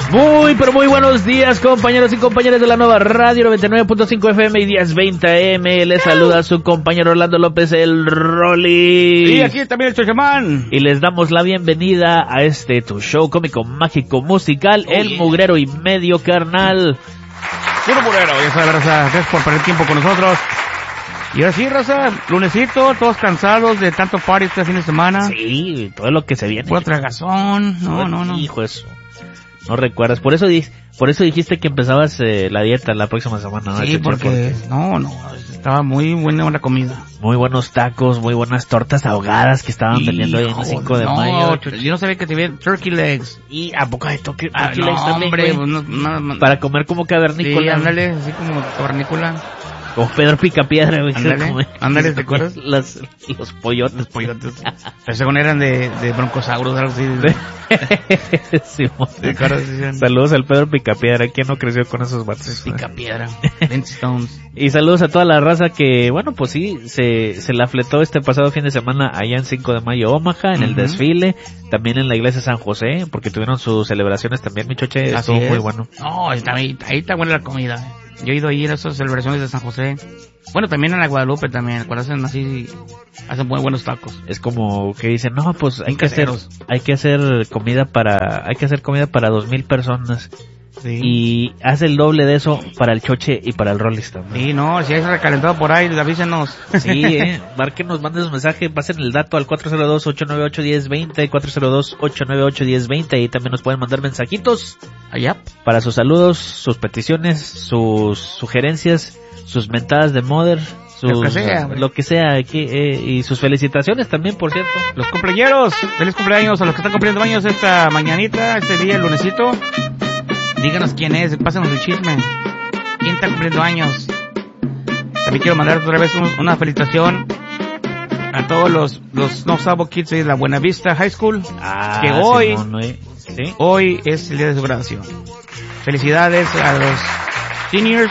Muy, pero muy buenos días, compañeros y compañeras de la nueva radio 99.5 FM y 1020 AM. Les saluda su compañero Orlando López, el Rolly. Y aquí también el Chochemán. Y les damos la bienvenida a tu show cómico, mágico, musical, El Mugrero y Medio, carnal. Puro mugrero, ya sabes, raza, gracias por perder tiempo con nosotros. Y ahora sí, raza, lunesito, todos cansados de tanto party este fin de semana. Sí, todo lo que se viene. Puro tragazón, no. Hijo, eso. No recuerdas, por eso dijiste que empezabas la dieta la próxima semana, ¿no? Sí, porque estaba muy buena la comida. Muy buenos tacos, muy buenas tortas ahogadas que estaban vendiendo ahí en el 5 de mayo. Yo no sabía que te veían turkey legs. Y a boca de turkey legs no, también, hombre, no, para comer como cavernícola. Sí, ándale, así como cavernícola. Como Pedro Picapiedra, güey. Ándale, ¿te acuerdas? Los pollotes. Los pollotes. Pero según eran de broncosaurus, algo así. Sí, saludos al Pedro Picapiedra. ¿Quién no creció con esos vatos? Picapiedra. Stones. Y saludos a toda la raza que, bueno, pues sí, se la fletó este pasado fin de semana allá en 5 de mayo, Omaha, en el desfile. También en la iglesia San José, porque tuvieron sus celebraciones también, mi choche. Estuvo muy bueno. No, ahí está buena la comida. Yo he ido ahí a esas celebraciones de San José. Bueno, también en la Guadalupe también, cuando hacen muy buenos tacos. Es como que dicen, no, pues hay que hacer comida para 2,000 personas. Sí. Y hace el doble de eso para el Choche y para el Rollis también. Sí, no, si hay recalentado por ahí, avísenos. Sí, márquenos, manden un mensaje, pasen el dato al 402-898-1020, 402-898-1020, ahí también nos pueden mandar mensajitos. Allá. Para sus saludos, sus peticiones, sus sugerencias, sus mentadas de mother, lo que sea aquí, y sus felicitaciones también, por cierto. Los cumpleañeros, feliz cumpleaños a los que están cumpliendo años esta mañanita, este día, el lunesito. Díganos quién es, pásanos el chisme. ¿Quién está cumpliendo años? También quiero mandar otra vez una felicitación a todos los No Sabo Kids de la Buena Vista High School. Que hoy es el día de su graduación. Felicidades a los seniors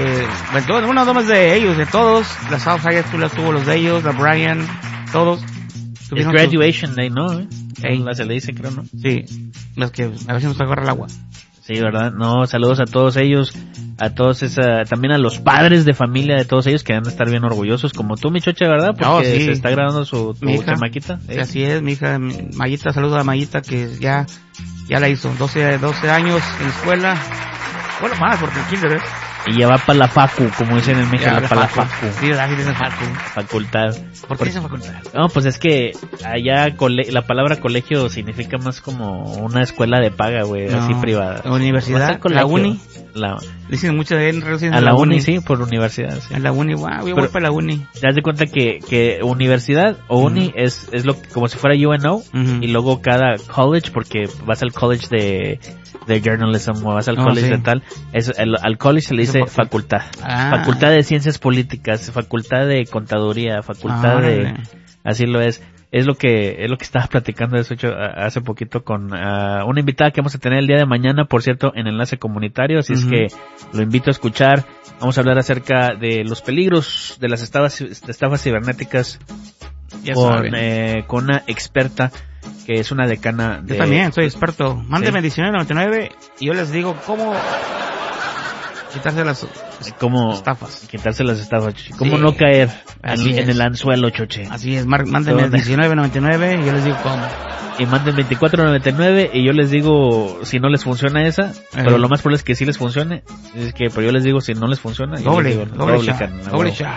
dos de ellos, de todos. La South High School tuvo los de ellos, la Brian, todos. Es graduation day, ¿no? Se le dice, creo, ¿no? Sí, las que a ver si nos agarra el agua. Sí, ¿verdad? No, saludos a todos ellos, también a los padres de familia de todos ellos que van a estar bien orgullosos, como tú, mi Choche, ¿verdad? Porque se está graduando tu chamaquita. Así es, mi hija, Mayita, saludos a Mayita que ya la hizo, 12 años en la escuela, bueno, más, porque el kinder, y ya va para la facu, como dicen en México, para la facu. Sí, ¿verdad? Sí, dicen facu. Facultad. ¿Por qué dicen facultad? No, pues es que allá la palabra colegio significa más como una escuela de paga, güey, así privada. La universidad, la uni. Dicen mucho de a la uni, sí, por universidad, sí. A la uni, yo voy para la uni. Te das de cuenta que universidad o uni es lo que, como si fuera UNO, y luego cada college, porque vas al college de journalism o vas al college de tal, al college se le dice facultad. Facultad de ciencias políticas, facultad de contaduría, facultad de... Así lo es. Es lo que estaba platicando hace poquito con una invitada que vamos a tener el día de mañana, por cierto, en Enlace Comunitario, así es que lo invito a escuchar. Vamos a hablar acerca de los peligros de las estafas cibernéticas con una experta que es una decana de... Yo también soy experto. Mándeme 1999 y yo les digo cómo quitarse las estafas. Quitarse las estafas, cómo no caer en el anzuelo, Choche. Así es, mándenme 19.99 y yo les digo cómo. Y manden 24.99 y yo les digo si no les funciona esa, pero lo más probable es que sí les funcione. Pero yo les digo si no les funciona, doble shot.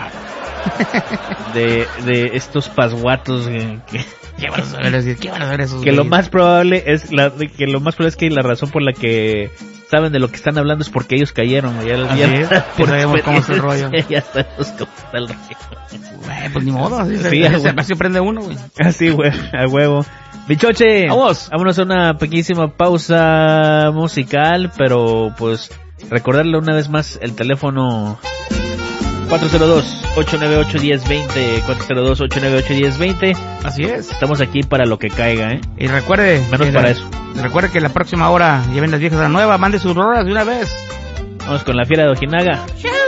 De estos pasguatos que ¿Qué van a saber esos? Que lo más probable es que la razón por la que saben de lo que están hablando es porque ellos cayeron. Ya sabemos cómo es el rollo. Ya sabemos cómo está el rollo. Pues ni modo, así aprende uno, güey. Así, güey, a huevo. Bichoche, vámonos a una pequeñísima pausa musical, pero pues recordarle una vez más el teléfono 402-898-1020, 402-898-1020. Así es. Estamos aquí para lo que caiga, ¿eh? Y recuerde... Menos para eso. Recuerde que la próxima hora lleven las viejas a la nueva, mande sus rolas de una vez. Vamos con la fiera de Ojinaga.